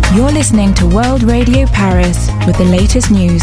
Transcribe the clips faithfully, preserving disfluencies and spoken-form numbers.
You're listening to World Radio Paris with the latest news.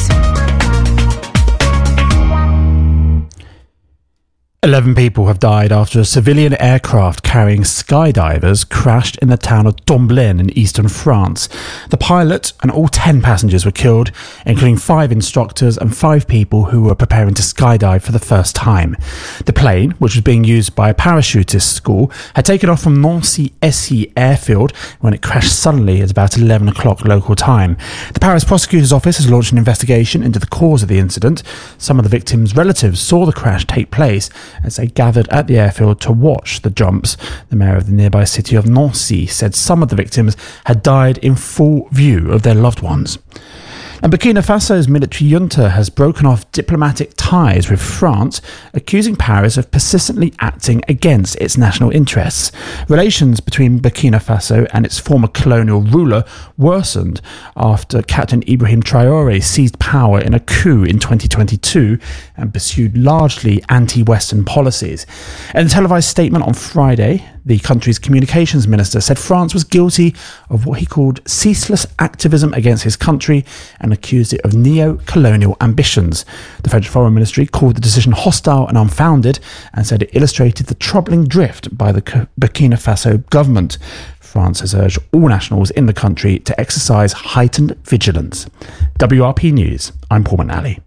Eleven people have died after a civilian aircraft carrying skydivers crashed in the town of Domblain in eastern France. The pilot and all ten passengers were killed, including five instructors and five people who were preparing to skydive for the first time. The plane, which was being used by a parachutist school, had taken off from Nancy-Essy airfield when it crashed suddenly at about eleven o'clock local time. The Paris prosecutor's office has launched an investigation into the cause of the incident. Some of the victims' relatives saw the crash take place as they gathered at the airfield to watch the jumps. The mayor of the nearby city of Nancy said some of the victims had died in full view of their loved ones. And Burkina Faso's military junta has broken off diplomatic ties with France, accusing Paris of persistently acting against its national interests. Relations between Burkina Faso and its former colonial ruler worsened after Captain Ibrahim Traoré seized power in a coup in twenty twenty-two and pursued largely anti-Western policies. In a televised statement on Friday, the country's communications minister said France was guilty of what he called ceaseless activism against his country and accused it of neo-colonial ambitions. The French Foreign Ministry called the decision hostile and unfounded and said it illustrated the troubling drift by the Burkina Faso government. France has urged all nationals in the country to exercise heightened vigilance. W R P News, I'm Paul McNally.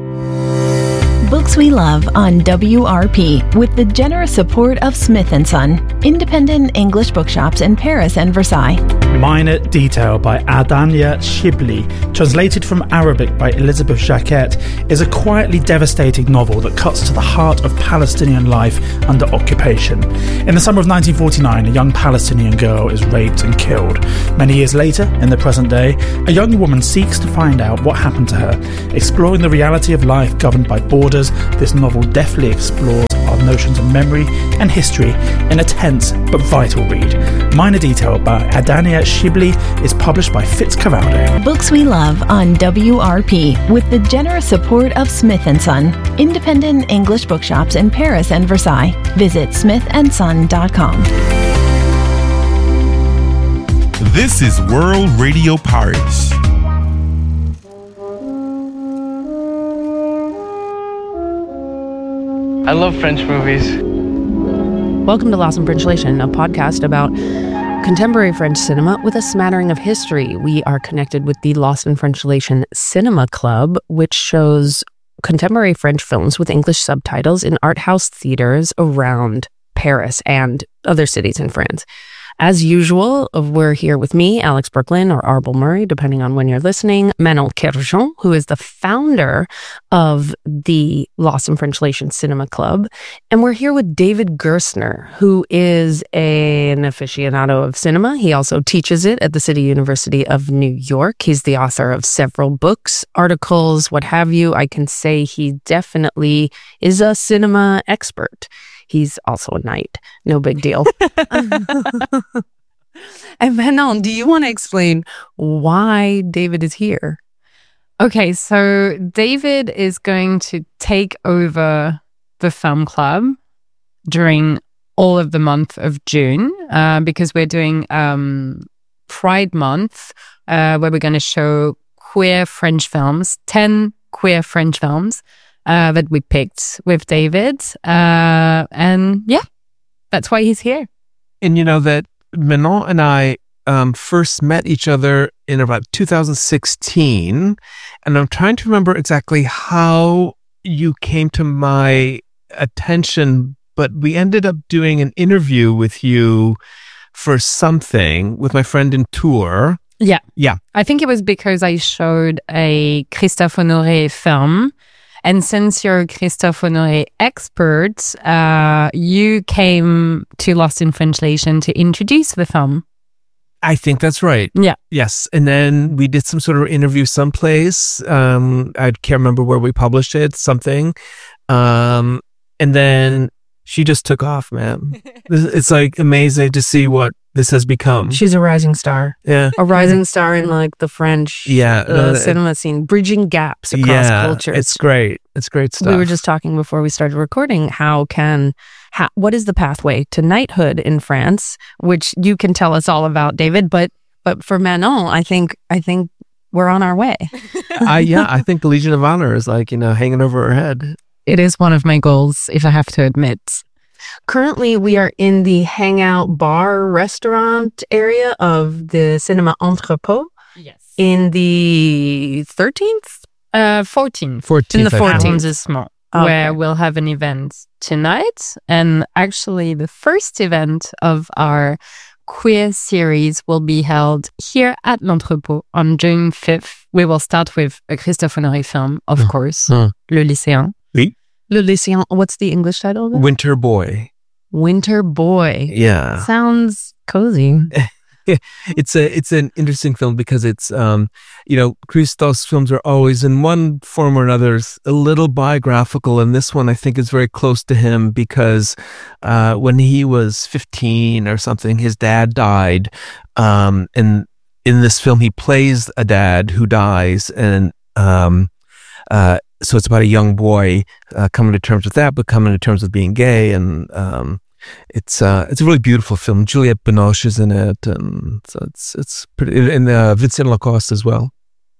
Books we love on W R P with the generous support of Smith and Son, independent English bookshops in Paris and Versailles. Minor Detail by Adania Shibli, translated from Arabic by Elizabeth Jacquet, is a quietly devastating novel that cuts to the heart of Palestinian life under occupation. In the summer of nineteen forty-nine, a young Palestinian girl is raped and killed. Many years later, in the present day, a young woman seeks to find out what happened to her. Exploring the reality of life governed by borders, this novel deftly explores our notions of memory and history in a tense but vital read. Minor Detail by Adania Shibli is published by Fitzcarraldo. Books we love on W R P with the generous support of Smith and Son, independent English bookshops in Paris and Versailles. Visit smith and son dot com. This is World Radio Paris. I love French movies. Welcome to Lost in Translation, a podcast about contemporary French cinema with a smattering of history. We are connected with the Lost in Translation Cinema Club, which shows contemporary French films with English subtitles in art house theaters around Paris and other cities in France. As usual, we're here with me, Alex Brooklyn, or Arbel Murray, depending on when you're listening, Manon Kerjon, who is the founder of the Lost in Translation Cinema Club. And we're here with David Gerstner, who is a, an aficionado of cinema. He also teaches it at the City University of New York. He's the author of several books, articles, what have you. I can say he definitely is a cinema expert. He's also a knight. No big deal. And Manon, do you want to explain why David is here? Okay, so David is going to take over the film club during all of the month of June uh, because we're doing um, Pride Month uh, where we're going to show queer French films, ten queer French films. Uh, that we picked with David. Uh, and yeah, that's why he's here. And you know that Manon and I um, first met each other in about two thousand sixteen. And I'm trying to remember exactly how you came to my attention, but we ended up doing an interview with you for something with my friend in Tours. Yeah. Yeah. I think it was because I showed a Christophe Honoré film. And since you're a Christophe Honoré expert, uh, you came to Lost in Translation to introduce the film. I think that's right. Yeah. Yes. And then we did some sort of interview someplace. Um, I can't remember where we published it, something. Um, and then she just took off, man. It's like amazing to see what this has become. She's a rising star. Yeah. A rising star in like the French yeah, uh, no, cinema scene, bridging gaps across yeah, cultures. It's great. It's great stuff. We were just talking before we started recording, how can, how, what is the pathway to knighthood in France, which you can tell us all about, David, but but for Manon, I think I think we're on our way. I, yeah, I think the Legion of Honor is like, you know, hanging over her head. It is one of my goals, if I have to admit. Currently, we are in the hangout bar restaurant area of the Cinema Entrepôt. Yes. In the thirteenth? Uh, fourteenth. fourteenth. In the I think. fourteenth is small. Okay. Where we'll have an event tonight. And actually, the first event of our queer series will be held here at l'Entrepôt on June fifth. We will start with a Christophe Honoré film, of Mm. course, Mm. Le Lycéen. Oui. Le Lycéen, what's the English title of it? Winter Boy. Winter Boy. Yeah. Sounds cozy. It's a it's an interesting film because it's um you know, Christophe's films are always in one form or another a little biographical, and this one I think is very close to him because uh when he was fifteen or something, his dad died, um and in this film he plays a dad who dies, and um uh so it's about a young boy uh, coming to terms with that, but coming to terms with being gay, and um It's uh, it's a really beautiful film. Juliette Binoche is in it, and so it's it's pretty. And uh, Vincent Lacoste as well.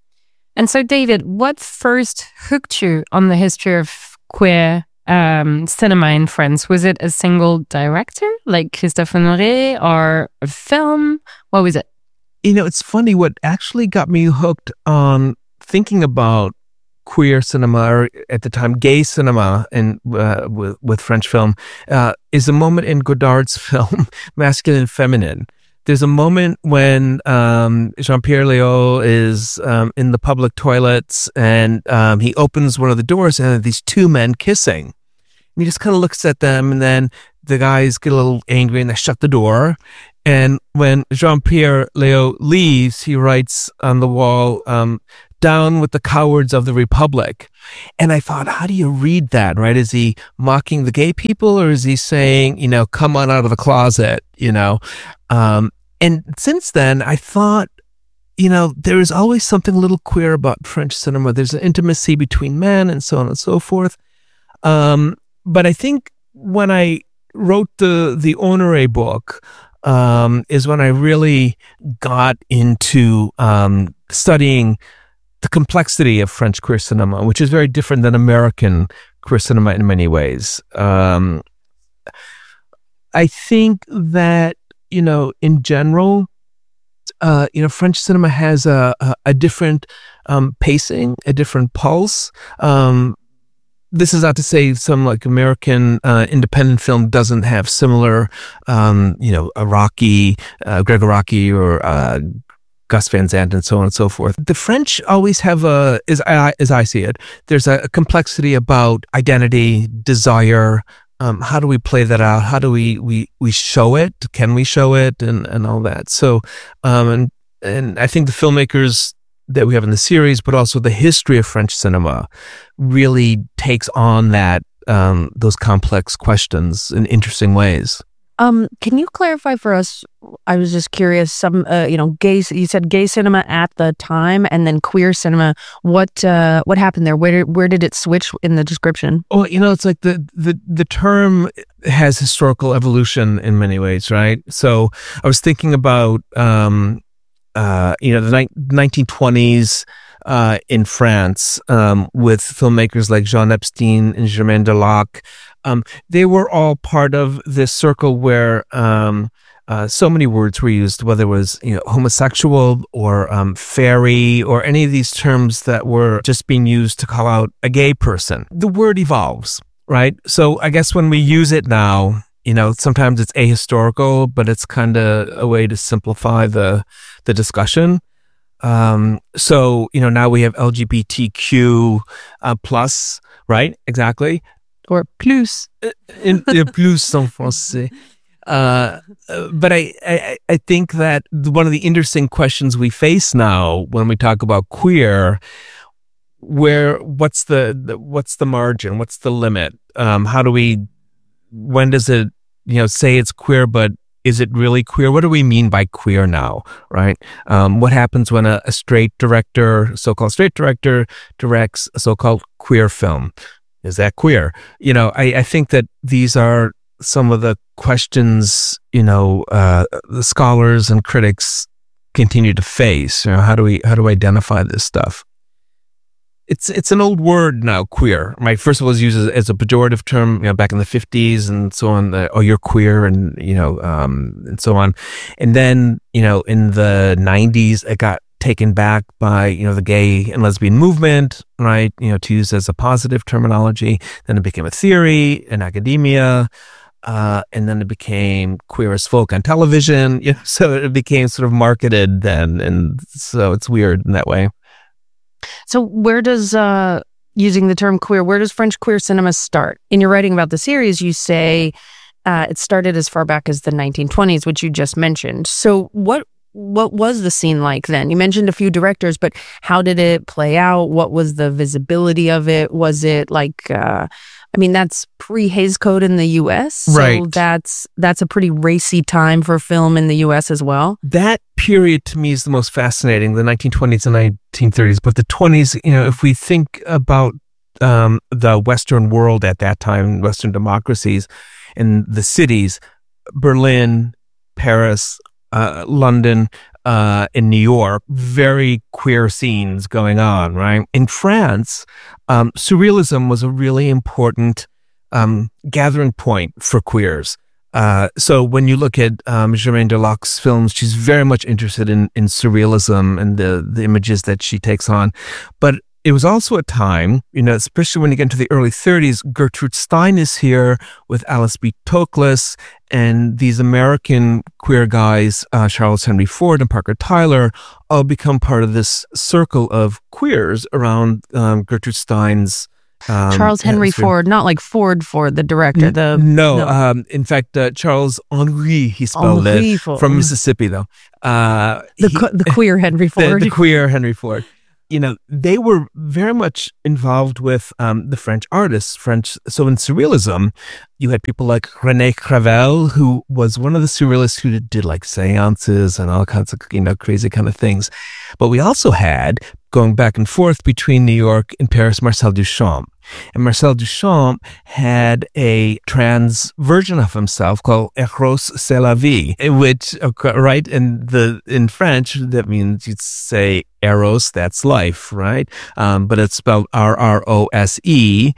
And so, David, what first hooked you on the history of queer um, cinema in France? Was it a single director, like Christophe Honoré, or a film? What was it? You know, it's funny. What actually got me hooked on thinking about queer cinema, or at the time gay cinema, and uh, with, with French film, uh, is a moment in Godard's film Masculine and Feminine. There's a moment when um, Jean-Pierre Léaud is um, in the public toilets, and um, he opens one of the doors, and there are these two men kissing. And he just kind of looks at them, and then the guys get a little angry, and they shut the door. And when Jean-Pierre Léaud leaves, he writes on the wall, um, "Down with the cowards of the Republic." And I thought, how do you read that, right? Is he mocking the gay people, or is he saying, you know, come on out of the closet, you know? Um, and since then, I thought, you know, there is always something a little queer about French cinema. There's an intimacy between men and so on and so forth. Um, but I think when I wrote the, the Honoré book, um, is when I really got into um, studying the complexity of French queer cinema, which is very different than American queer cinema in many ways. Um, I think that, you know, in general, uh, you know, French cinema has a, a, a different um, pacing, a different pulse. Um, this is not to say some like American uh, independent film doesn't have similar, um, you know, a Rocky, uh, Gregor Rocky, or uh, Gus Van Sant, and so on and so forth. The French always have a, as I, as I see it, there's a, a complexity about identity, desire. Um, how do we play that out? How do we, we, we show it? Can we show it? And, and all that. So, um, and, and I think the filmmakers that we have in the series, but also the history of French cinema really takes on that, um, those complex questions in interesting ways. Um, can you clarify for us? I was just curious. Some, uh, you know, gay. You said gay cinema at the time, and then queer cinema. What, uh, what happened there? Where, where did it switch in the description? Well, you know, it's like the the the term has historical evolution in many ways, right? So I was thinking about, um, uh, you know, the ni- nineteen twenties. Uh, in France, um, with filmmakers like Jean Epstein and Germaine Delac. Um, they were all part of this circle where um, uh, so many words were used, whether it was, you know, homosexual or um, fairy or any of these terms that were just being used to call out a gay person. The word evolves, right? So I guess when we use it now, you know, sometimes it's ahistorical, but it's kind of a way to simplify the the discussion. Um, so, you know, now we have L G B T Q uh, plus, right? Exactly. Or plus. In, in plus en français. Uh, but I, I, I think that one of the interesting questions we face now when we talk about queer, where, what's the, the what's the margin? What's the limit? Um, how do we, when does it, you know, say it's queer, but is it really queer? What do we mean by queer now, right? Um, what happens when a, a straight director, so-called straight director, directs a so-called queer film? Is that queer? You know, I, I think that these are some of the questions, you know, uh, the scholars and critics continue to face? You know, how do we how do we identify this stuff? It's it's an old word now, queer. Right. First of all, it was used as, as a pejorative term, you know, back in the fifties and so on. The, oh, you're queer, and you know, um, and so on. And then, you know, in the nineties, it got taken back by, you know, the gay and lesbian movement, right? You know, to use as a positive terminology. Then it became a theory in academia, uh, and then it became queer as folk on television. You know, so it became sort of marketed then, and so it's weird in that way. So where does, uh, using the term queer, where does French queer cinema start? In your writing about the series, you say uh, it started as far back as the nineteen twenties, which you just mentioned. So what what was the scene like then? You mentioned a few directors, but how did it play out? What was the visibility of it? Was it like, uh, I mean, that's pre-Hays Code in the U S, so right. that's that's a pretty racy time for film in the U S as well. That period to me is the most fascinating, the nineteen twenties and nineteen thirties. But the twenties, you know, if we think about um, the Western world at that time, Western democracies, and the cities, Berlin, Paris, uh, London, uh, in New York, very queer scenes going on, right? In France, um, surrealism was a really important um, gathering point for queers. Uh, so when you look at um, Germaine Delac's films, she's very much interested in, in surrealism and the, the images that she takes on. But it was also a time, you know, especially when you get into the early thirties, Gertrude Stein is here with Alice B. Toklas and these American queer guys, uh, Charles Henry Ford and Parker Tyler, all become part of this circle of queers around um, Gertrude Stein's Um, Charles Henry yeah, Ford, not like Ford Ford, the director. The no, no. Um, in fact, uh, Charles Henry, he spelled Henry it Ford. From Mississippi, though. Uh, the he, the queer Henry Ford, the, the queer Henry Ford. You know, they were very much involved with um, the French artists. French. So in surrealism, you had people like René Crevel, who was one of the surrealists who did, did like seances and all kinds of, you know, crazy kind of things. But we also had, going back and forth between New York and Paris, Marcel Duchamp. And Marcel Duchamp had a trans version of himself called Eros c'est la vie, which, right, in the in French, that means you'd say Eros, that's life, right? Um, but it's spelled R R O S E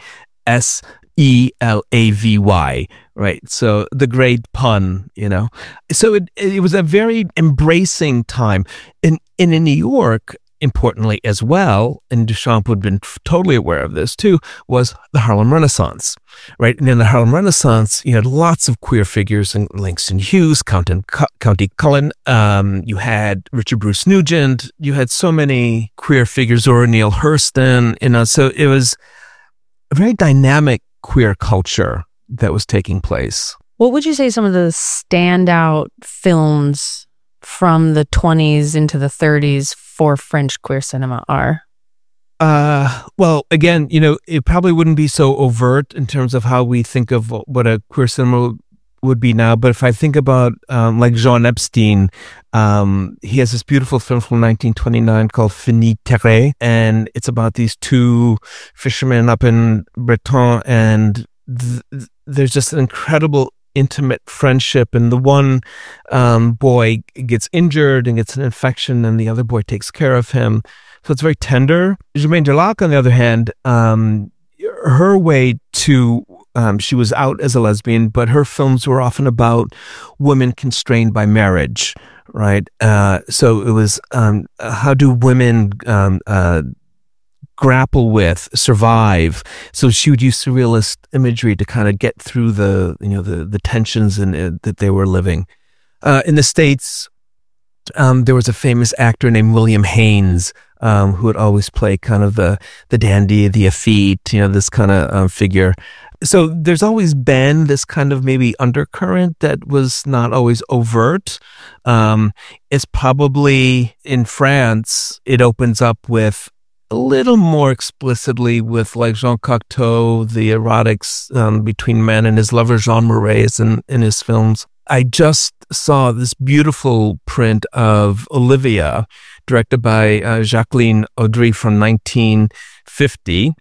S E L A V Y, right? So the great pun, you know. So it it was a very embracing time. And, and in New York, importantly as well, and Duchamp would have been totally aware of this too, was the Harlem Renaissance, right? And in the Harlem Renaissance, you had lots of queer figures, and Langston Hughes, Count County Cullen, um, you had Richard Bruce Nugent, you had so many queer figures, Zora Neale Hurston, you know, so it was a very dynamic queer culture that was taking place. What would you say some of the standout films from the twenties into the thirties for French queer cinema are? Uh, well, again, you know, it probably wouldn't be so overt in terms of how we think of what a queer cinema would be now. But if I think about um, like Jean Epstein, um, he has this beautiful film from nineteen twenty-nine called Fini Terre, and it's about these two fishermen up in Breton, and th- th- there's just an incredible intimate friendship, and the one um, boy gets injured and gets an infection, and the other boy takes care of him. So it's very tender. Germaine Delac, on the other hand, um, her way to um, she was out as a lesbian, but her films were often about women constrained by marriage, right? Uh, so it was um, how do women um, uh, grapple with, survive. So she would use surrealist imagery to kind of get through the, you know, the, the tensions in, uh, that they were living. Uh, in the States, um, there was a famous actor named William Haynes, um, who would always play kind of the, the dandy, the effete, you know, this kind of um, figure. So there's always been this kind of maybe undercurrent that was not always overt. Um, it's probably in France, it opens up with a little more explicitly with like Jean Cocteau, the erotics um, between men and his lover Jean Marais in, in his films. I just saw this beautiful print of Olivia, directed by uh, Jacqueline Audry from nineteen fifty,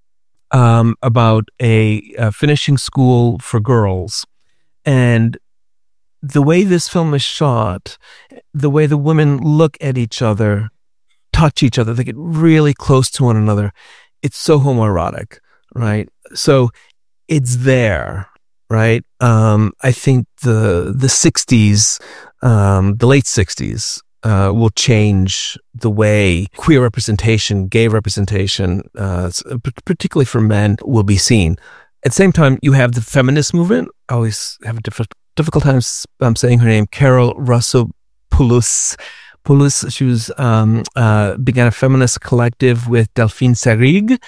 um, about a, a finishing school for girls. And the way this film is shot, the way the women look at each other, touch each other, they get really close to one another. It's so homoerotic, right? So it's there, right? Um, I think the the sixties, um, the late sixties, uh, will change the way queer representation, gay representation, uh, particularly for men, will be seen. At the same time, you have the feminist movement. I always have a difficult, difficult time um, saying her name, Carol Russopoulos. Poulos, she was um, uh, began a feminist collective with Delphine Seyrig.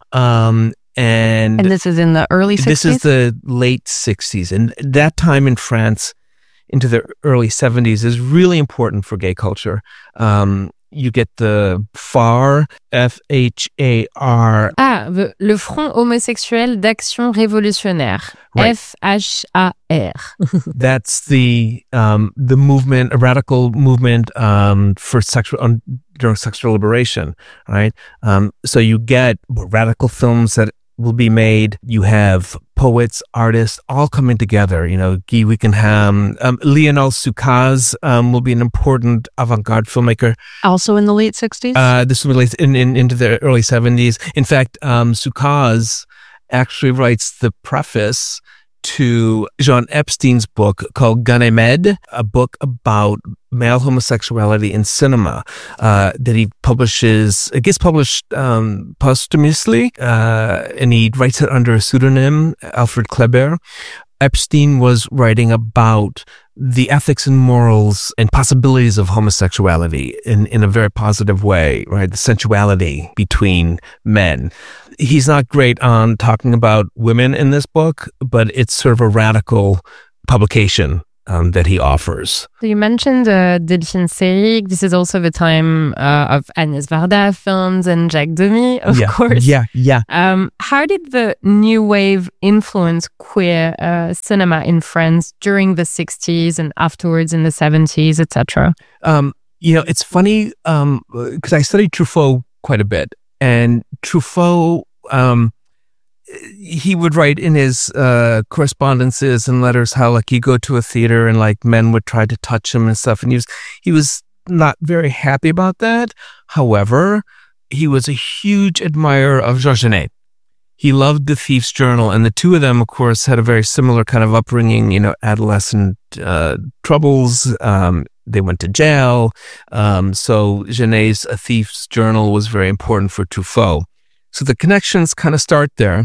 Um, and, and this is in the early sixties? This is the late sixties. And that time in France into the early seventies is really important for gay culture. Um, you get the F A R, F H A R. Ah, the, le Front Homosexuel d'Action Révolutionnaire, right. F H A R. That's the um, the movement, a radical movement um, for sexual um, during sexual liberation, right? Um, so you get radical films that will be made. You have poets, artists, all coming together. You know, Guy Wickenham, um, Lionel Sukkaz um, will be an important avant-garde filmmaker. Also in the late sixties? Uh, this will be in, in, into the early seventies. In fact, um, Sukkaz actually writes the preface to Jean Epstein's book called Ganymede, a book about male homosexuality in cinema uh, that he publishes. It gets published um, posthumously, uh, and he writes it under a pseudonym, Alfred Kleber. Epstein was writing about the ethics and morals and possibilities of homosexuality in, in a very positive way, right? The sensuality between men. He's not great on talking about women in this book, but it's sort of a radical publication um, that he offers. So you mentioned uh, Delphine Seyrig. This is also the time uh, of Agnès Varda films and Jacques Demy, of yeah, course. Yeah, yeah. Um, how did the new wave influence queer uh, cinema in France during the sixties and afterwards in the seventies, et cetera? Um, you know, it's funny because um, I studied Truffaut quite a bit, and Truffaut, um, he would write in his uh, correspondences and letters how like you go to a theater and like men would try to touch him and stuff, and he was he was not very happy about that. However, he was a huge admirer of Georges Genet. He loved The Thief's Journal, and the two of them, of course, had a very similar kind of upbringing. You know, adolescent uh, troubles. Um, they went to jail, um, so Genet's A Thief's Journal was very important for Truffaut. So the connections kind of start there.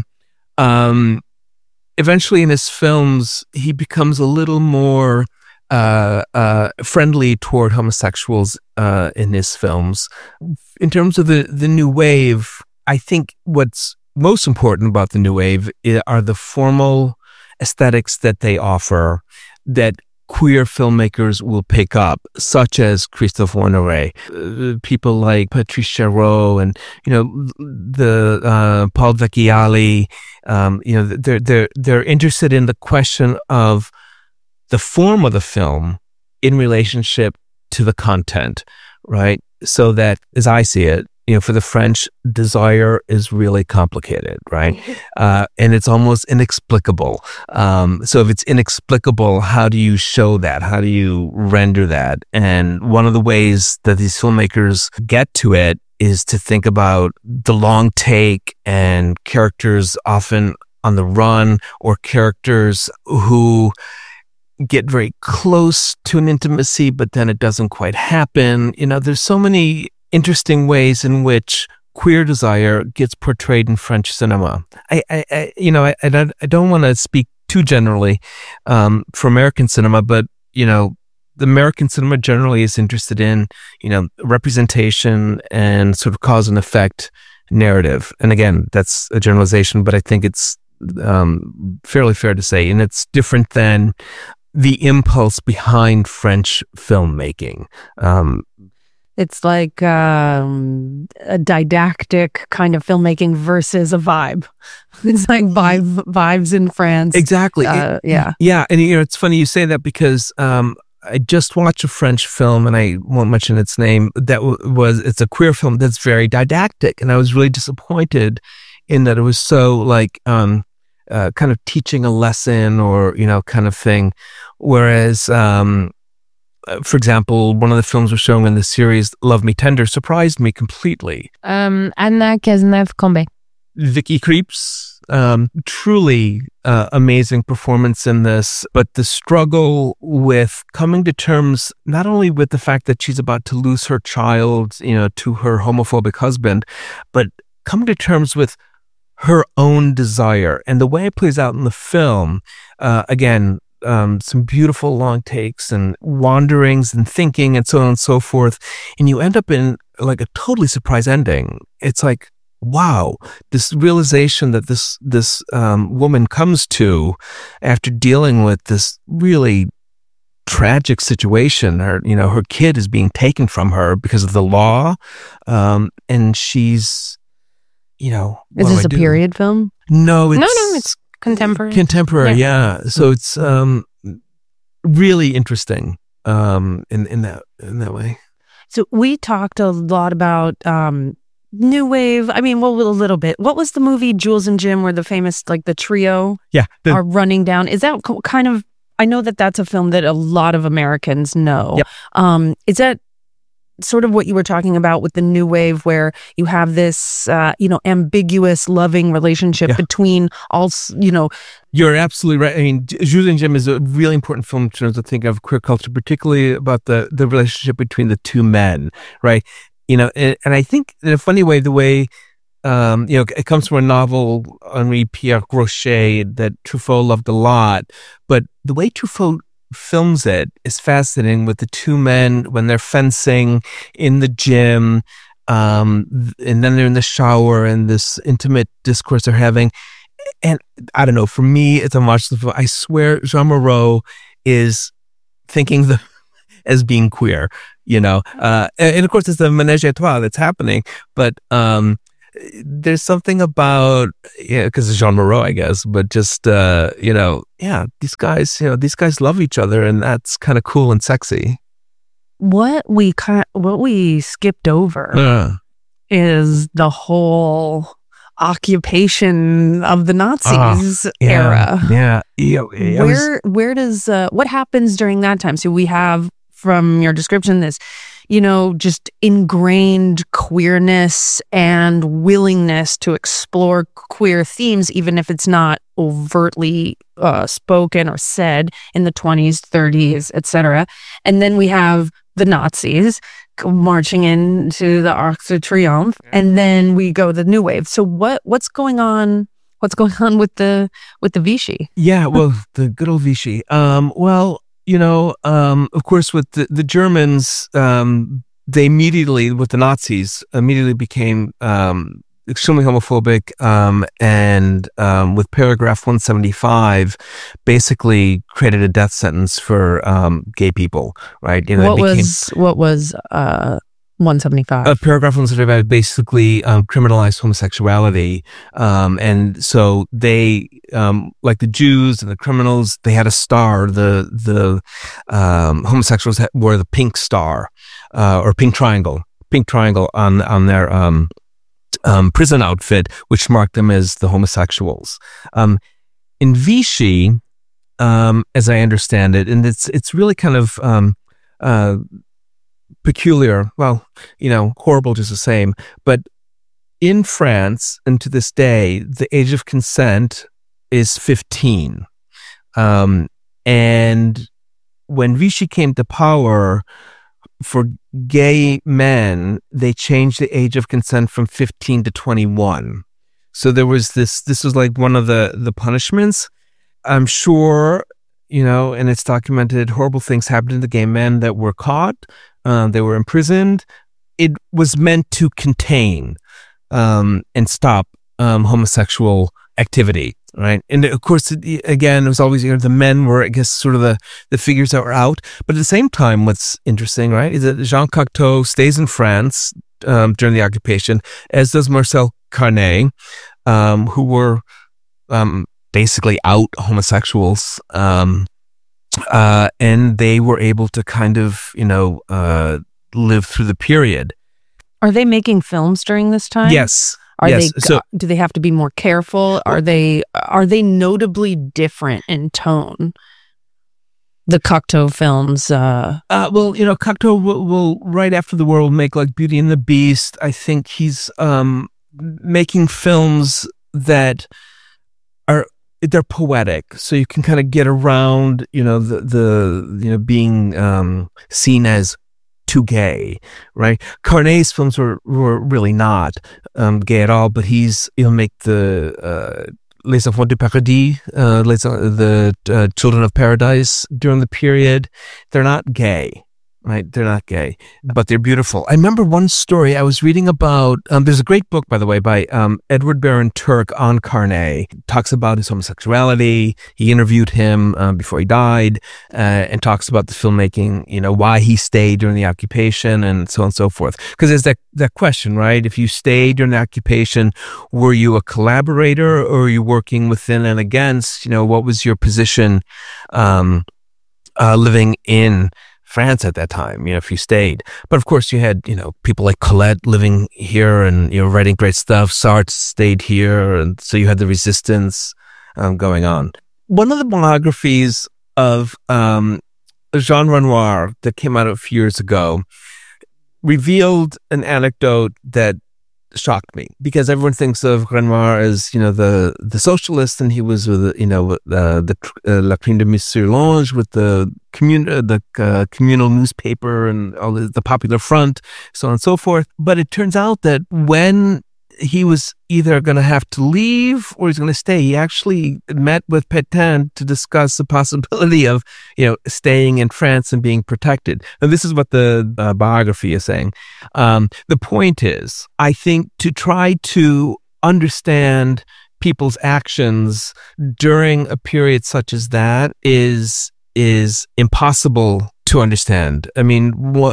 Um, eventually in his films, he becomes a little more uh, uh, friendly toward homosexuals uh, in his films. In terms of the, the new wave, I think what's most important about the new wave are the formal aesthetics that they offer that queer filmmakers will pick up, such as Christophe Honoré, uh, people like Patrice Chéreau, and you know the uh, Paul Vecchiali. Um, you know they're they're they're interested in the question of the form of the film in relationship to the content, right? So that, as I see it, you know, for the French, desire is really complicated, right? Uh, and it's almost inexplicable. Um, so if it's inexplicable, how do you show that? How do you render that? And one of the ways that these filmmakers get to it is to think about the long take and characters often on the run, or characters who get very close to an intimacy, but then it doesn't quite happen. You know, there's so many interesting ways in which queer desire gets portrayed in French cinema. I, I, I you know, I, I don't, I don't want to speak too generally um, for American cinema, but you know, the American cinema generally is interested in, you know, representation and sort of cause and effect narrative. And again, that's a generalization, but I think it's um, fairly fair to say, and it's different than the impulse behind French filmmaking. Um, It's like um, a didactic kind of filmmaking versus a vibe. It's like vibe, vibes in France. Exactly. Uh, yeah. Yeah. And, you know, it's funny you say that because um, I just watched a French film, and I won't mention its name, that w- was, it's a queer film that's very didactic. And I was really disappointed in that it was so like, um, uh, kind of teaching a lesson or, you know, kind of thing. Whereas, um, for example, one of the films we're showing in the series, Love Me Tender, surprised me completely. Um, Anna Cazeneuve-Combe. Vicky Krieps, um, truly uh, amazing performance in this, but the struggle with coming to terms not only with the fact that she's about to lose her child, you know, to her homophobic husband, but coming to terms with her own desire. And the way it plays out in the film, uh, again, um, some beautiful long takes and wanderings and thinking and so on and so forth. And you end up in like a totally surprise ending. It's like, wow, this realization that this this um, woman comes to after dealing with this really tragic situation. Her, you know, her kid is being taken from her because of the law, um, and she's, you know, is this a period film? No, it's, no, no, it's contemporary. Contemporary, yeah. yeah. So it's um, really interesting um, in in that in that way. So we talked a lot about. Um, New wave. I mean, well, a little bit. What was the movie Jules and Jim, where the famous, like the trio, yeah, the, are running down? Is that kind of? I know that that's a film that a lot of Americans know. Yep. Um, is that sort of what you were talking about with the new wave, where you have this, uh, you know, ambiguous, loving relationship yeah. between all, you know. You're absolutely right. I mean, Jules and Jim is a really important film in terms of thinking of queer culture, particularly about the the relationship between the two men, right? You know, and, and I think in a funny way, the way, um, you know, it comes from a novel, Henri Pierre Grouchet, that Truffaut loved a lot. But the way Truffaut films it is fascinating, with the two men when they're fencing in the gym, um, and then they're in the shower and this intimate discourse they're having. And I don't know, for me, it's a much, I swear Jean Moreau is thinking the as being queer, you know, uh, and, and of course it's the ménage à trois that's happening, but um, there's something about, yeah, because it's Jean Moreau, I guess, but just, uh, you know, yeah, these guys, you know, these guys love each other, and that's kind of cool and sexy. What we kind, what we skipped over Uh. is the whole occupation of the Nazis uh, yeah, era. Yeah, yeah. yeah where was, where does uh, what happens during that time? So we have, from your description, this, you know, just ingrained queerness and willingness to explore queer themes, even if it's not overtly uh, spoken or said in the twenties, thirties, et cetera. And then we have the Nazis marching into the Arc de Triomphe, and then we go the new wave. So what what's going on? What's going on with the with the Vichy? Yeah, well, the good old Vichy. Um, well. You know, um, of course, with the, the Germans, um, they immediately, with the Nazis, immediately became um, extremely homophobic, um, and um, with paragraph one seventy-five, basically created a death sentence for um, gay people, right? You know, what, became, was, what was uh, one seventy-five? Uh, paragraph one seventy-five basically um, criminalized homosexuality, um, and so they, um, like the Jews and the criminals, they had a star. The the um, homosexuals had, wore the pink star, uh, or pink triangle, pink triangle on on their um, um, prison outfit, which marked them as the homosexuals. Um, in Vichy, um, as I understand it, and it's it's really kind of um, uh, peculiar, well, you know, horrible just the same, but in France, and to this day, the age of consent is fifteen. Um, and when Vichy came to power, for gay men, they changed the age of consent from fifteen to twenty-one. So there was this, this was like one of the, the punishments. I'm sure, you know, and it's documented, horrible things happened to gay men that were caught. Uh, they were imprisoned. It was meant to contain um, and stop um, homosexual activity, right? And of course, it, again, it was always, you know, the men were, I guess, sort of the, the figures that were out. But at the same time, what's interesting, right, is that Jean Cocteau stays in France um, during the occupation, as does Marcel Carnet, um, who were um, basically out homosexuals. Um, uh, and they were able to kind of, you know, uh, live through the period. Are they making films during this time? Yes. Are Yes, they? so- do they have to be more careful? Are they? Are they notably different in tone? The Cocteau films. Uh, Uh, well, you know, Cocteau will, will right after the war will make like Beauty and the Beast. I think he's um, making films that are they're poetic, so you can kind of get around, you know, the the you know being um, seen as too gay, right? Carné's films were were really not um, gay at all, but he's he'll make the. Uh, Les Enfants du Paradis, uh, les, the uh, Children of Paradise during the period, they're not gay, right? They're not gay, but they're beautiful. I remember one story I was reading about, um, there's a great book, by the way, by um, Edward Baron Turk on Carné. Talks about his homosexuality. He interviewed him um, before he died uh, and talks about the filmmaking, you know, why he stayed during the occupation and so on and so forth. Because there's that, that question, right? If you stayed during the occupation, were you a collaborator or were you working within and against? You know, what was your position um, uh, living in France at that time, you know, if you stayed. But of course you had, you know, people like Colette living here and, you know, writing great stuff. Sartre stayed here. And so you had the resistance um, going on. One of the biographies of um, Jean Renoir that came out a few years ago revealed an anecdote that shocked me, because everyone thinks of Renoir as, you know, the the socialist, and he was with, you know, uh, the uh, La Crime de Monsieur Lange with the commun uh, the uh, communal newspaper and all the, the Popular Front, so on and so forth. But it turns out that when he was either going to have to leave or he's going to stay, he actually met with Pétain to discuss the possibility of, you know, staying in France and being protected. And this is what the uh, biography is saying. Um, the point is, I think to try to understand people's actions during a period such as that is is impossible to understand. I mean,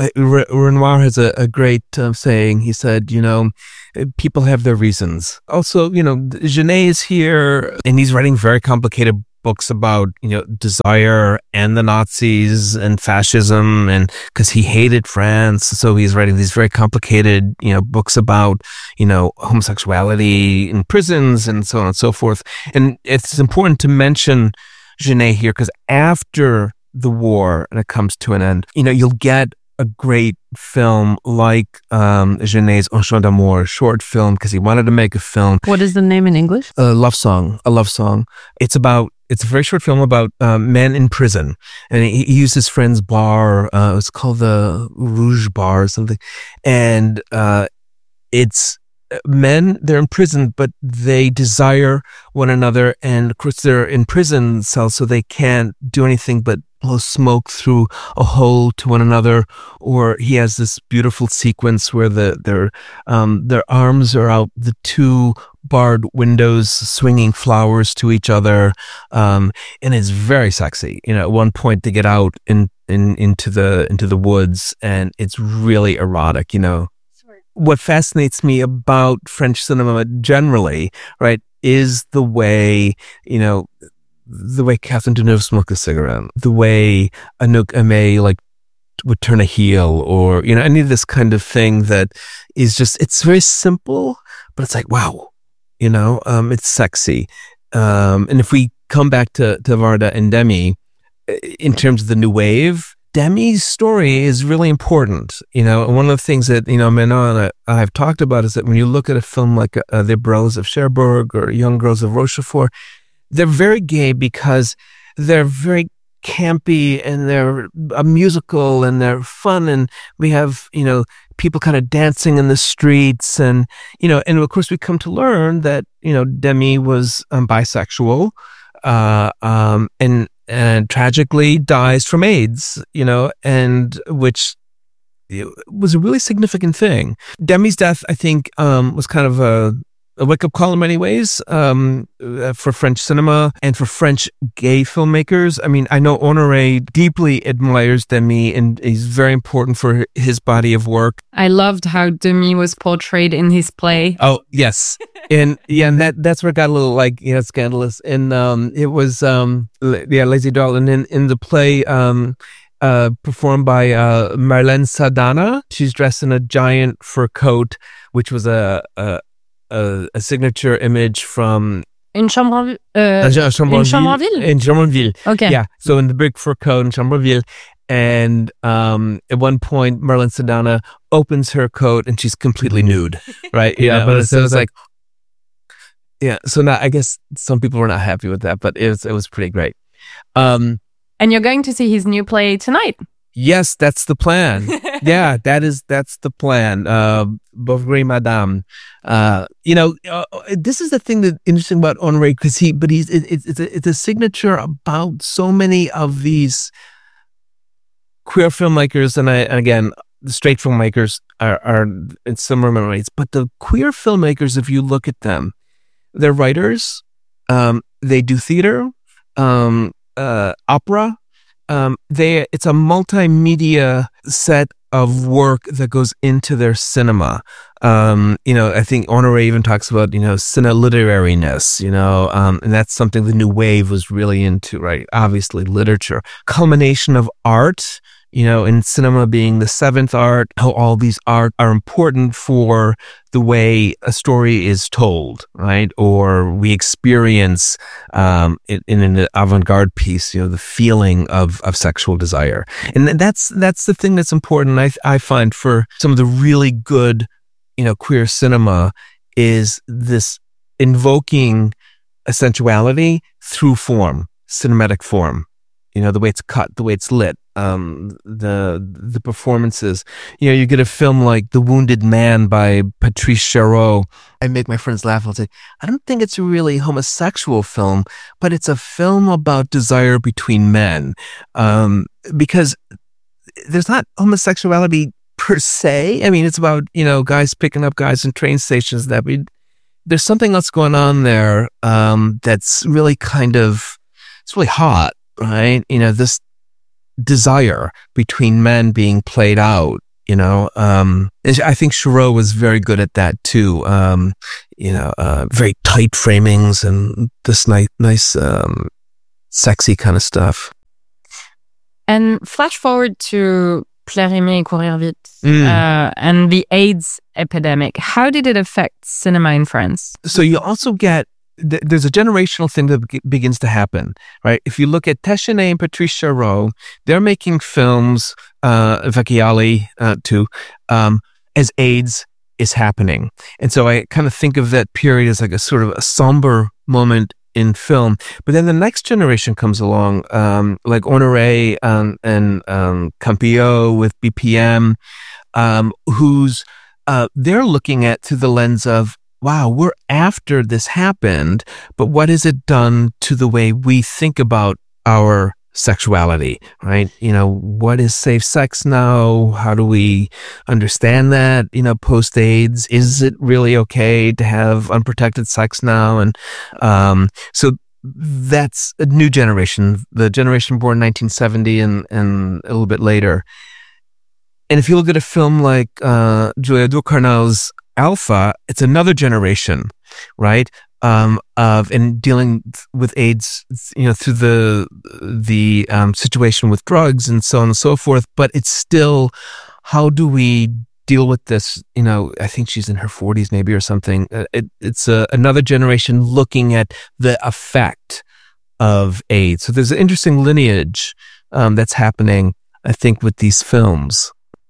Renoir has a, a great uh, saying. He said, you know, people have their reasons. Also, you know, Genet is here and he's writing very complicated books about, you know, desire and the Nazis and fascism, and because he hated France. So he's writing these very complicated, you know, books about, you know, homosexuality in prisons and so on and so forth. And it's important to mention Genet here because after the war and it comes to an end, you know, you'll get a great film like um, Genet's Un Chant d'Amour, a short film, because he wanted to make a film. what is the name in English? A love song, a love song. It's about, it's a very short film about uh, men in prison. And he, he used his friend's bar. Uh, it's called the Rouge Bar or something. And uh, it's men, they're in prison, but they desire one another. And of course, they're in prison cells, so they can't do anything but blow smoke through a hole to one another. Or he has this beautiful sequence where the their um, their arms are out the two barred windows, swinging flowers to each other, um, and it's very sexy. You know, at one point they get out in, in into the into the woods, and it's really erotic. You know, what fascinates me about French cinema generally, right, is the way, you know, the way Catherine Deneuve smoked a cigarette, the way Anouk Aimée like would turn a heel, or, you know, any of this kind of thing that is just, it's very simple, but it's like, wow, you know, um, it's sexy. Um, and if we come back to, to Varda and Demy, in terms of the new wave, Demy's story is really important, you know, and one of the things that, you know, Manon and I have talked about is that when you look at a film like uh, The Belles of Cherbourg or Young Girls of Rochefort, they're very gay because they're very campy and they're a musical and they're fun, and we have, you know, people kind of dancing in the streets, and, you know, and of course we come to learn that, you know, Demy was um, bisexual, uh, um, and and tragically dies from AIDS, you know, and which was a really significant thing. Demy's death, I think, um, was kind of a, a wake-up call in many ways um, uh, for French cinema and for French gay filmmakers. I mean, I know Honoré deeply admires Demy, and he's very important for his body of work. I loved how Demy was portrayed in his play. Oh, yes. And yeah, and that that's where it got a little, like, you know, scandalous. And um, it was, um, yeah, Les Idoles. And in, in the play, um, uh, performed by uh, Marlène Saldana, she's dressed in a giant fur coat, which was a, a a, a signature image from Une chambre, uh, uh, Chambonville. Une Chambonville? In Chambonville. Okay. Yeah. So in the big fur coat in Chambonville. And um, at one point, Marlene Sedana opens her coat and she's completely nude, right? You Yeah, know? but it's- so it's like, yeah. So now I guess some people were not happy with that, but it was it was pretty great. Um, And you're going to see his new play tonight. yes, that's the plan. Yeah, that is that's the plan. Uh, Bovary Madame. Uh, you know, uh, this is the thing that interesting about Honoré, because he, but he's it, it's it's a, it's a signature about so many of these queer filmmakers, and I and again, the straight filmmakers are, are in similar ways, but the queer filmmakers, if you look at them, they're writers, um, they do theater, um, uh, opera, um, they it's a multimedia set of work that goes into their cinema. Um, you know, I think Honoré even talks about, you know, cineliterariness, you know, um, and that's something the new wave was really into, right? Obviously, literature, culmination of art, you know, in cinema being the seventh art, how all these art are important for the way a story is told, right? Or we experience um, in, in an avant-garde piece, you know, the feeling of, of sexual desire. And that's that's the thing that's important, I, I find, for some of the really good, you know, queer cinema, is this invoking a sensuality through form, cinematic form. You know, the way it's cut, the way it's lit, um, the the performances. You know, you get a film like The Wounded Man by Patrice Chéreau. I make my friends laugh. I'll say, I don't think it's a really homosexual film, but it's a film about desire between men. Um, because there's not homosexuality per se. I mean, it's about, you know, guys picking up guys in train stations. That we, there's something else going on there um, that's really kind of, it's really hot. Right? You know, this desire between men being played out, you know, um, I think Chéreau was very good at that too. Um, you know, uh, very tight framings and this nice, nice, um, sexy kind of stuff. And flash forward to Plaire aimer et courir vite Mm. uh, and the AIDS epidemic. How did it affect cinema in France? So you also get, th- there's a generational thing that be- begins to happen, right? If you look at Téchiné and Patrice Chéreau, they're making films, uh, Vecchiali, uh, too, um, as AIDS is happening. And so I kind of think of that period as like a sort of a somber moment in film. But then the next generation comes along, um, like Honoré um, and um, Campillo with B P M, um, who's uh, they're looking at through the lens of, wow, we're after this happened, but what has it done to the way we think about our sexuality, right? You know, what is safe sex now? How do we understand that, you know, post-AIDS? Is it really okay to have unprotected sex now? And um, so that's a new generation, the generation born nineteen seventy and, and a little bit later. And if you look at a film like uh, Julia Ducournau's Alpha, it's another generation, right? Um, of and dealing with AIDS, you know, through the the um, situation with drugs and so on and so forth. But it's still, how do we deal with this? You know, I think she's in her forties, maybe, or something. Uh, it, it's a, another generation looking at the effect of AIDS. So there's an interesting lineage um, that's happening, I think, with these films.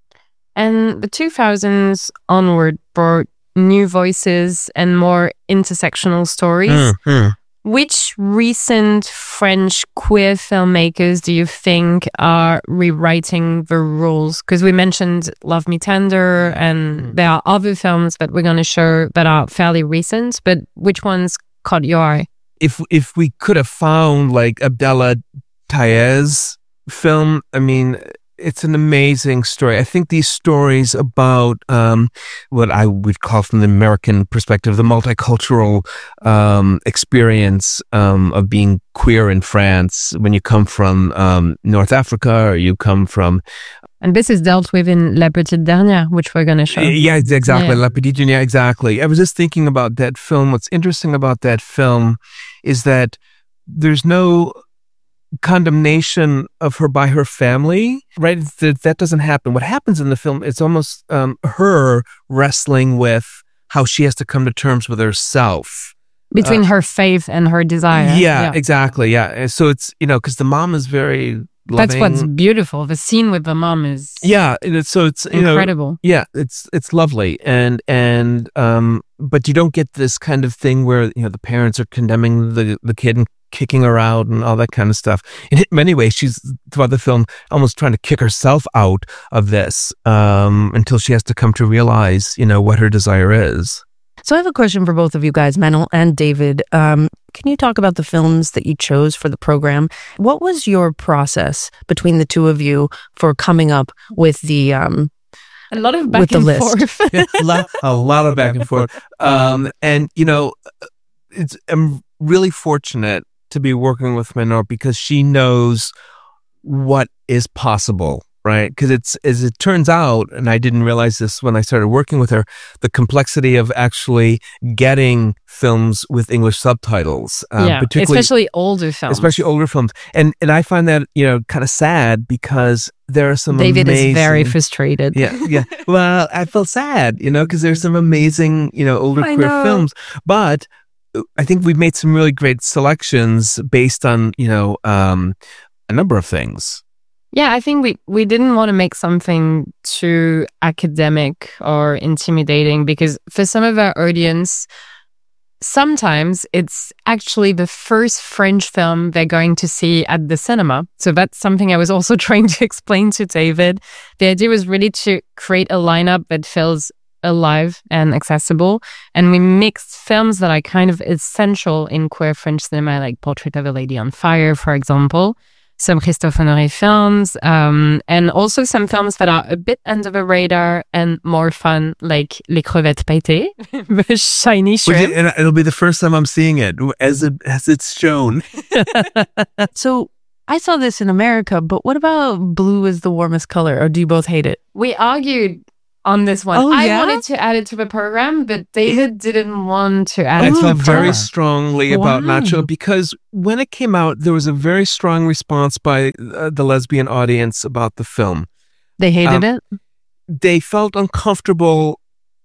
And the two thousands onward brought new voices and more intersectional stories. Mm-hmm. Which recent French queer filmmakers do you think are rewriting the rules? Because we mentioned Love Me Tender, and mm. there are other films that we're going to show that are fairly recent, but which ones caught your eye? If if we could have found like Abdallah Tayez film, I mean, it's an amazing story. I think these stories about um, what I would call, from the American perspective, the multicultural um, experience um, of being queer in France, when you come from um, North Africa or you come from... And this is dealt with in La Petite Dernière, which we're going to show. Yeah, exactly. Yeah. La Petite Dernière, exactly. I was just thinking about that film. What's interesting about that film is that there's no condemnation of her by her family, right? That, that doesn't happen. What happens in the film, it's almost um, her wrestling with, how she has to come to terms with herself. Between Uh, her faith and her desire. Yeah, exactly. Yeah. And so it's, you know, because the mom is very That's loving. what's beautiful. The scene with the mom is Yeah. And it's, so it's, you know, incredible. yeah, it's, it's lovely. And, and, um, but you don't get this kind of thing where, you know, the parents are condemning the, the kid and kicking her out and all that kind of stuff. In many ways, she's throughout the film almost trying to kick herself out of this, um, until she has to come to realize, you know, what her desire is. So I have a question for both of you guys, Menel and David. Um, can you talk about the films that you chose for the program? What was your process between the two of you for coming up with the um, A lot of back with the and list? forth. a, lot, a lot of back and forth. Um, and, you know, it's, I'm really fortunate to be working with Menor because she knows what is possible, right? Because it's, as it turns out, and I didn't realize this when I started working with her, the complexity of actually getting films with English subtitles, um, yeah, particularly especially older films. especially older films. And and I find that, you know, kind of sad because there are some David amazing... is very frustrated. Yeah, yeah. Well, I feel sad, you know, because there's some amazing, you know, older I queer know. films. But I think we've made some really great selections based on, you know, um, a number of things. Yeah, I think we, we didn't want to make something too academic or intimidating because for some of our audience, sometimes it's actually the first French film they're going to see at the cinema. So that's something I was also trying to explain to David. The idea was really to create a lineup that feels alive and accessible. And we mixed films that are kind of essential in queer French cinema, like Portrait of a Lady on Fire, for example. Some Christophe Honoré films, um, and also some films that are a bit under the radar and more fun, like Les Crevettes Pailletées, the shiny Which shrimp. it, and it'll be the first time I'm seeing it as it as it's shown. So I saw this in America, but what about blue is the warmest color? Or do you both hate it? We argued on this one. Oh, I yeah? wanted to add it to the program, but David didn't want to add I it. Ooh, felt very wow. strongly about Wow. Nacho because when it came out, there was a very strong response by uh, the lesbian audience about the film. They hated Um, it? They felt uncomfortable,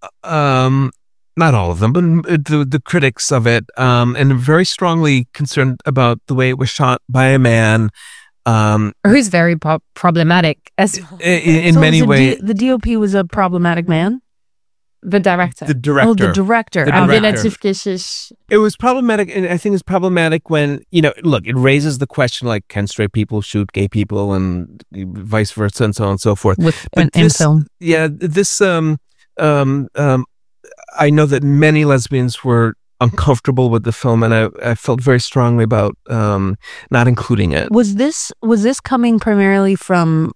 um, not all of them, but the, the critics of it, um, and very strongly concerned about the way it was shot by a man. Um, Who's very po- problematic as in, in So many the ways, D- the D O P was a problematic man? the director. the director. Oh, the director. The Ah, director. Abdelatif Kechiche. It was problematic, and I think it's problematic when, you know, look, it raises the question like, can straight people shoot gay people and vice versa and so on and so forth. with But in, in this- film. Yeah, this, um, um, um, I know that many lesbians were uncomfortable with the film, and I, I felt very strongly about um, not including it. Was this was this coming primarily from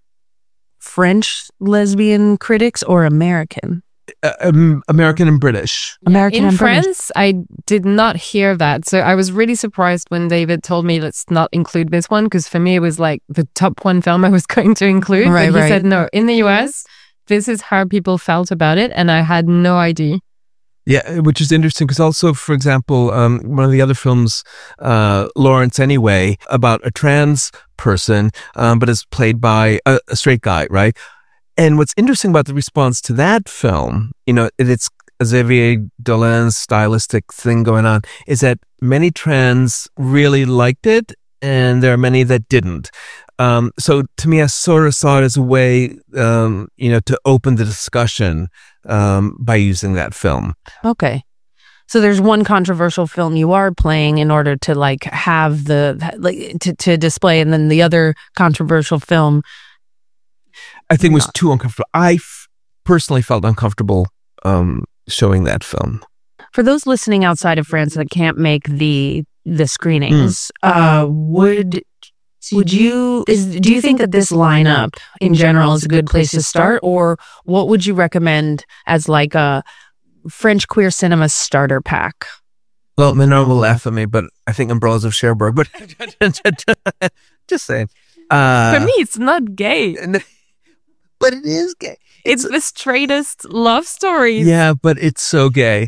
French lesbian critics or American? Uh, um, American and British. American In and British? France, I did not hear that. So I was really surprised when David told me, let's not include this one, because for me, it was like the top one film I was going to include. Right, but he right. said, no, in the U S, this is how people felt about it. And I had no idea. Yeah, which is interesting because also, for example, um, one of the other films, uh, Lawrence Anyway, about a trans person, um, but is played by a, a straight guy, right? And what's interesting about the response to that film, you know, it- it's Xavier Dolan's stylistic thing going on, is that many trans really liked it, and there are many that didn't. Um, so to me, I sort of saw it as a way, um, you know, to open the discussion um, by using that film. Okay. So there's one controversial film you are playing in order to like have the like to, to display, and then the other controversial film. I think it was too uncomfortable. I f- personally felt uncomfortable um, showing that film. For those listening outside of France that can't make the the screenings, uh, would would you is do you think that this lineup in general is a good place to start, or what would you recommend as like a French queer cinema starter pack? Well, Menor will laugh at me, but I think Umbrellas of Cherbourg. But just saying. Uh, For me, it's not gay. but it is gay. It's the straightest love story. Yeah, but it's so gay.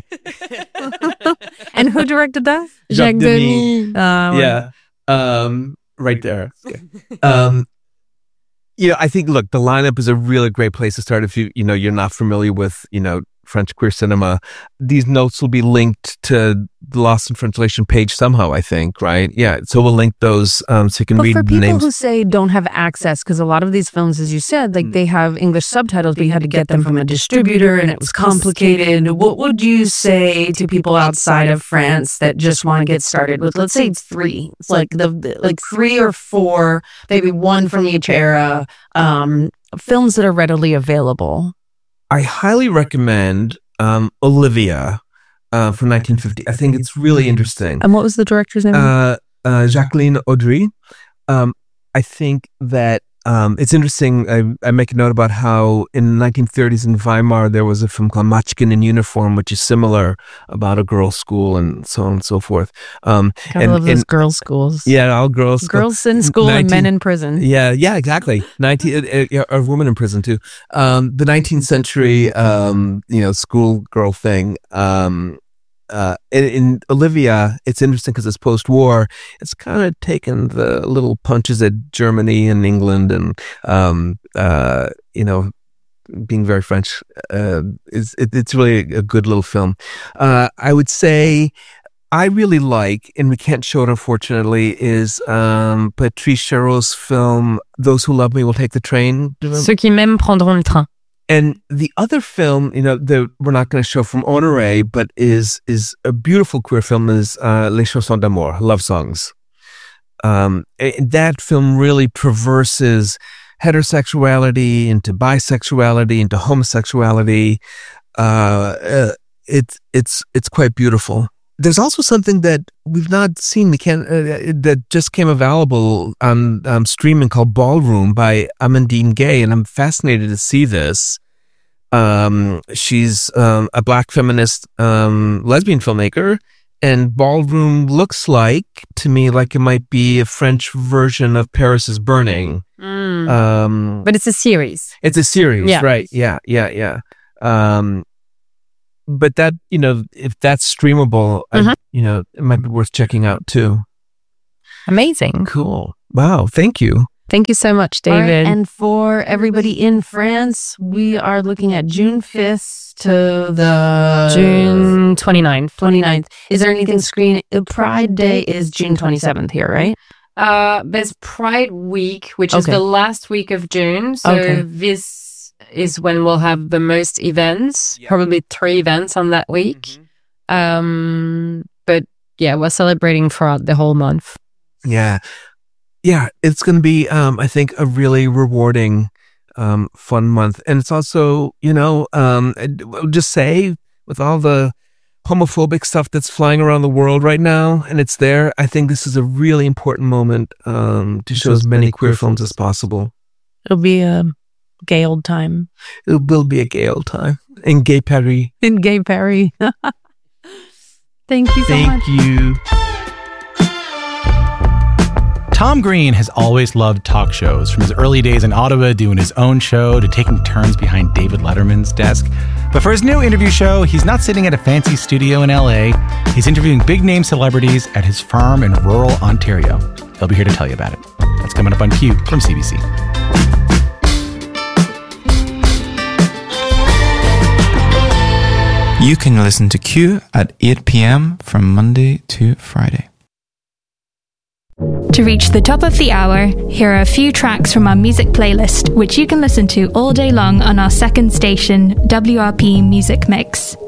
And who directed that? Jacques Demy. Uh, Yeah. Um, right there. Okay. Um, you know, I think, look, the lineup is a really great place to start if you, you know, you're not familiar with, you know, French queer cinema. These notes will be linked to the Lost in Translation page somehow, I think, right? Yeah, so we'll link those um, so you can but read for the people names. who say don't have access, because a lot of these films, as you said, like they have English subtitles, but you had to get them from a distributor and it was complicated. What would you say to people outside of France that just want to get started with, let's say it's three, it's like the, the like three or four, maybe one from each era, um, films that are readily available? I highly recommend um, Olivia uh, from nineteen fifty. I think it's really interesting. And what was the director's name? Uh, uh, Jacqueline Audry. Um, I think that um, it's interesting. I, I make a note about how in the nineteen thirties in Weimar, there was a film called Mädchen in Uniform, which is similar, about a girls' school and so on and so forth. Um, I and, love those and, girls' schools. Yeah, all girls' school. Girls in school nineteen and men in prison. Yeah, yeah, exactly. Nineteen, uh, uh, or women in prison too. Um, the nineteenth century, um, you know, school girl thing. Um, uh, in, in Olivia, it's interesting because it's post-war. It's kind of taken the little punches at Germany and England, and um, uh, you know, being very French. Uh, is it, it's really a good little film. Uh, I would say. I really like, and we can't show it unfortunately, is um, Patrice Chéreau's film "Those Who Love Me Will Take the Train." Ceux qui m'aiment prendront le train. And the other film, you know, that we're not going to show from Honoré, but is is a beautiful queer film, is uh, Les Chansons d'Amour, Love Songs. Um, and that film really traverses heterosexuality into bisexuality into homosexuality. Uh, uh, it's it's it's quite beautiful. There's also something that we've not seen. We can't uh, that just came available on um, streaming called Ballroom by Amandine Gay, and I'm fascinated to see this. Um, she's um, a black feminist um, lesbian filmmaker, and Ballroom looks like to me like it might be a French version of Paris is Burning. Mm. Um, But it's a series. it's a series, Yeah. right? Yeah, yeah, yeah. Um, but that, you know, if that's streamable, Mhm. I, you know, it might be worth checking out too. Amazing. Cool. Wow. Thank you. Thank you so much, All right, David. and for everybody in France, we are looking at June fifth to the June twenty-ninth. twenty-ninth. Is there anything screening? The Pride Day is June twenty-seventh here, right? Uh, there's Pride Week, which is Okay. the last week of June. So Okay. this is when we'll have the most events, probably three events on that week. Um, but yeah, we're celebrating throughout the whole month. Yeah. Yeah. It's going to be, um, I think, a really rewarding, um, fun month. And it's also, you know, um, I'll just say with all the homophobic stuff that's flying around the world right now, and it's there, I think this is a really important moment, um, to show as many queer films as possible. It'll be a gay old time It will be a gay old time in Gay Paris. in Gay Paris. Thank you so much. Thank you. Tom Green has always loved talk shows, from his early days in Ottawa doing his own show to taking turns behind David Letterman's desk. But for his new interview show, he's not sitting at a fancy studio in L A. He's interviewing big-name celebrities at his farm in rural Ontario. He'll be here to tell you about it. That's coming up on Q from C B C. You can listen to Q at eight p.m. from Monday to Friday. To reach the top of the hour, here are a few tracks from our music playlist, which you can listen to all day long on our second station, W R P Music Mix.